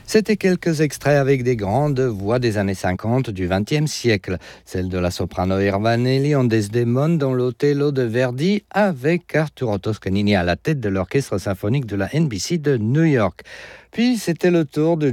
C'était quelques extraits avec des grandes voix des années 50 du XXe siècle. Celle de la soprano Irvanelli en Desdemone dans l'Othello de Verdi avec Arturo Toscanini à la tête de l'orchestre symphonique de la NBC de New York. Puis c'était le tour de